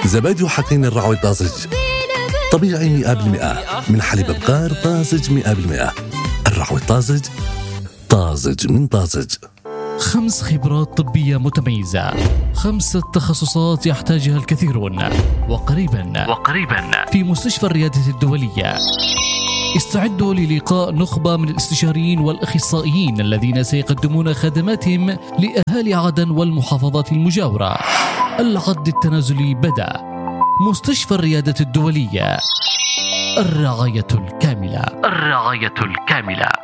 زبادي وحقين الرعوي طازج، طبيعي 100% من حليب بقار طازج 100%. الرعوي طازج، طازج من طازج. 5 خبرات طبية متميزة، 5 تخصصات يحتاجها الكثيرون، وقريبا في مستشفى الريادة الدولية. استعدوا للقاء نخبة من الاستشاريين والأخصائيين الذين سيقدمون خدماتهم لأهالي عدن والمحافظات المجاورة. العد التنازلي بدأ. مستشفى الريادة الدولية، الرعاية الكاملة.